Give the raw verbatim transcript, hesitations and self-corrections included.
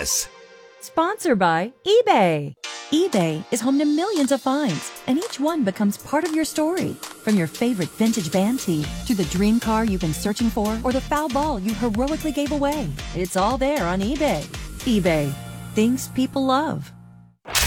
us. Sponsored by eBay. eBay is home to millions of finds, and each one becomes part of your story. From your favorite vintage band tee to the dream car you've been searching for or the foul ball you heroically gave away, it's all there on eBay. eBay, things people love.